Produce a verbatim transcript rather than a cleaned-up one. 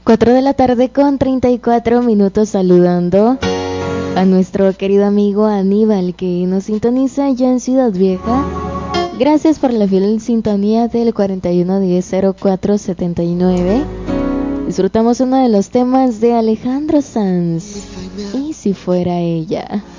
cuatro de la tarde con treinta y cuatro minutos, saludando a nuestro querido amigo Aníbal, que nos sintoniza ya en Ciudad Vieja. Gracias por la fiel sintonía del cuarenta y uno diez cero cuatro setenta y nueve. Disfrutamos uno de los temas de Alejandro Sanz, Y si fuera ella.